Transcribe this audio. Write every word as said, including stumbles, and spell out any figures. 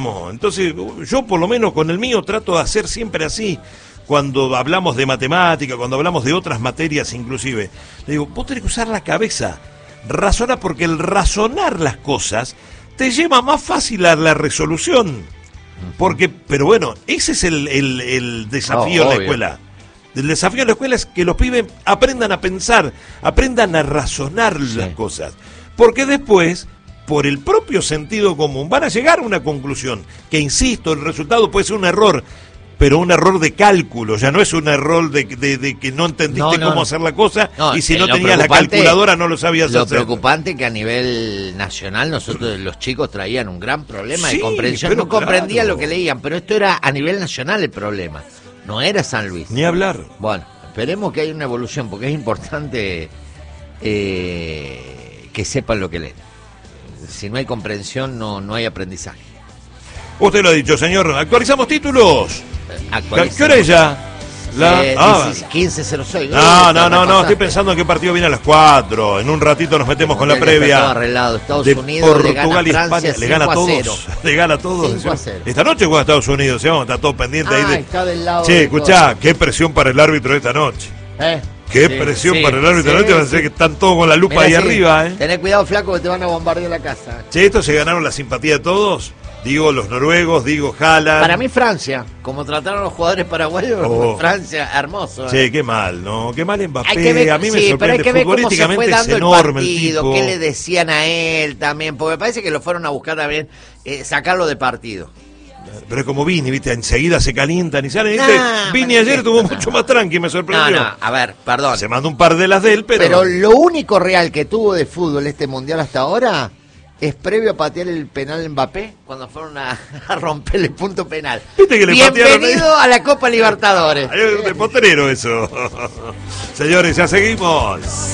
mismo. Entonces, yo por lo menos con el mío trato de hacer siempre así. Cuando hablamos de matemática, cuando hablamos de otras materias inclusive, le digo, vos tenés que usar la cabeza, razonar, porque el razonar las cosas te lleva más fácil a la resolución. Porque, pero bueno, ese es el, el, el desafío Oh, de la obvio. escuela. El desafío de la escuela es que los pibes aprendan a pensar, aprendan a razonar Sí. las cosas. Porque después, por el propio sentido común, van a llegar a una conclusión. Que, insisto, el resultado puede ser un error, pero un error de cálculo. Ya no es un error de, de, de que no entendiste No, no, cómo no. hacer la cosa, No, y si eh, no lo tenías la preocupante- calculadora no lo sabías Lo hacer. preocupante es que a nivel nacional nosotros los chicos traían un gran problema Sí, de comprensión. pero No comprendían claro. lo que leían, pero esto era a nivel nacional el problema. No era San Luis. Ni hablar. Bueno, esperemos que haya una evolución, porque es importante eh, que sepan lo que leen. Si no hay comprensión, no, no hay aprendizaje. Usted lo ha dicho, señor. Actualizamos títulos. Actualicen. ¿Qué hora es ya? La... Eh, ah, quince cero seis. No, no, no, no, estoy pensando en qué partido viene a las cuatro. En un ratito nos metemos con la Mundial ya está todo previa arreglado. Estados de Unidos le gana Portugal y a España. Francia Le gana a cinco a cero. todos. Le gana a todos. cinco a cero. Esta noche juega Estados Unidos, ¿sí? Vamos, está todo pendiente ahí Ah, de... está del lado Che, de escuchá, todo. qué presión para el árbitro esta noche. ¿Eh? Qué Sí, presión sí, para el árbitro sí, esta noche. Va a ser sí. que están todos con la lupa Mirá, ahí sí. arriba, ¿eh? Tené cuidado, flaco, que te van a bombardear la casa. Che, estos se ganaron la simpatía de todos. Digo, los noruegos, digo, Haaland. Para mí Francia, como trataron a los jugadores paraguayos, Oh. Francia, hermoso. ¿eh? Che, qué mal, ¿no? Qué mal Mbappé. Hay que ver, a mí me sí, pero hay sorprende. que ver cómo se fue Futbolísticamente es dando el enorme el partido, tipo. qué le decían a él también, porque me parece que lo fueron a buscar también, eh, sacarlo de partido. Pero es como Vini, ¿viste? Enseguida se calientan y salen. Nah, ¿viste? Vini man, ayer sí, tuvo no. mucho más tranqui, me No, sorprendió. no, a ver, perdón. Se mandó un par de las de él, pero... Pero lo único real que tuvo de fútbol este mundial hasta ahora es previo a patear el penal Mbappé cuando fueron a, a romper el punto penal. ¿Viste que le patearon Bienvenido a la Copa Libertadores. Ay, de potrero eso. Señores, ya seguimos.